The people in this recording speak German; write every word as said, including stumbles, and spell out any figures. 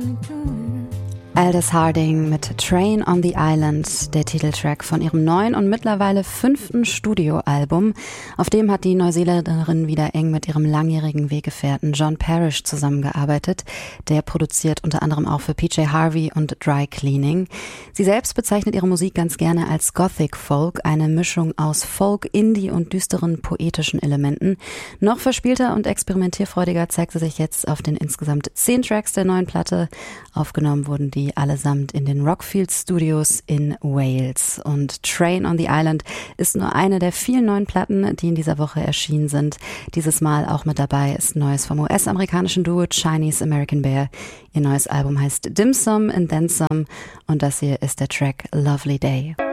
Aldous Harding mit Train on the Island, der Titeltrack von ihrem neuen und mittlerweile fünften Studioalbum. Auf dem hat die Neuseeländerin wieder eng mit ihrem langjährigen Weggefährten John Parrish zusammengearbeitet. Der produziert unter anderem auch für P J Harvey und Dry Cleaning. Sie selbst bezeichnet ihre Musik ganz gerne als Gothic Folk, eine Mischung aus Folk, Indie und düsteren poetischen Elementen. Noch verspielter und experimentierfreudiger zeigt sie sich jetzt auf den insgesamt zehn Tracks der neuen Platte. Aufgenommen wurden die allesamt in den Rockfield Studios in Wales. Und Train on the Island ist nur eine der vielen neuen Platten, die in dieser Woche erschienen sind. Dieses Mal auch mit dabei ist Neues vom U S-amerikanischen Duo Chinese American Bear. Ihr neues Album heißt Dim Sum and Then Some und das hier ist der Track Lovely Day.